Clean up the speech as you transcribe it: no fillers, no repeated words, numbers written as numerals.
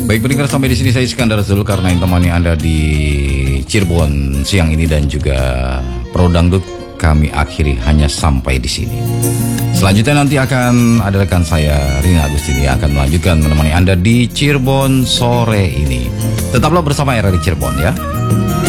Baik pendengar, sampai di sini saya Iskandar Zulkarnain temani Anda di Cirebon siang ini dan juga Pro Dangdut kami akhiri hanya sampai di sini. Selanjutnya nanti akan ada rekan saya Rina Agustini yang akan melanjutkan menemani Anda di Cirebon sore ini. Tetaplah bersama era di Cirebon ya.